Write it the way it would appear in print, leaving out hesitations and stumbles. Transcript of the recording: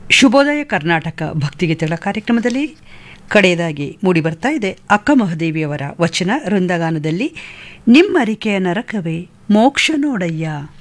ಶುಭೋದಯ ಕರ್ನಾಟಕ ಭಕ್ತಿಗೀತೆಗಳ ಕಾರ್ಯಕ್ರಮದಲ್ಲಿ ಕಡೆಯದಾಗಿ ಮೂಡಿಬರ್ತಾ ಇದೆ ಅಕ್ಕ ಮಹಾದೇವಿಯವರ ವಚನ ವೃಂದಗಾನದಲ್ಲಿ ನಿಮ್ಮರಿಕೆಯ ನರಕವೇ ಮೋಕ್ಷ ನೋಡಯ್ಯ.